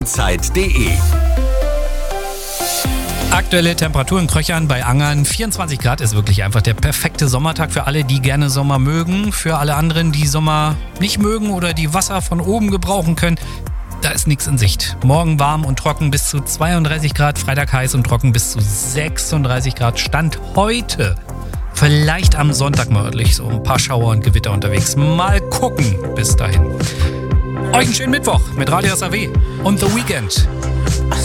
Zeit.de. Aktuelle Temperaturen Kröchern bei Angern. 24 Grad ist wirklich einfach der perfekte Sommertag für alle, die gerne Sommer mögen. Für alle anderen, die Sommer nicht mögen oder die Wasser von oben gebrauchen können, da ist nichts in Sicht. Morgen warm und trocken bis zu 32 Grad, Freitag heiß und trocken bis zu 36 Grad. Stand heute. Vielleicht am Sonntag mal örtlich so ein paar Schauer und Gewitter unterwegs. Mal gucken. Bis dahin. Euch einen schönen Mittwoch mit Radio SAW und The Weekend.